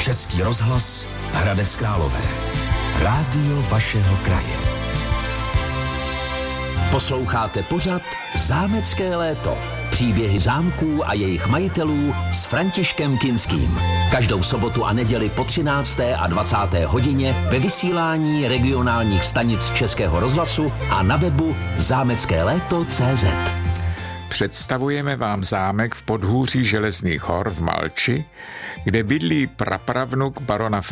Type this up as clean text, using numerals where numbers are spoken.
Český rozhlas Hradec Králové. Rádio vašeho kraje. Posloucháte pořad Zámecké léto. Příběhy zámků a jejich majitelů s Františkem Kinským. Každou sobotu a neděli po 13. a 20. hodině ve vysílání regionálních stanic Českého rozhlasu a na webu zameckéléto.cz. Představujeme vám zámek v podhůří Železných hor v Malči, kde bydlí prapravnuk barona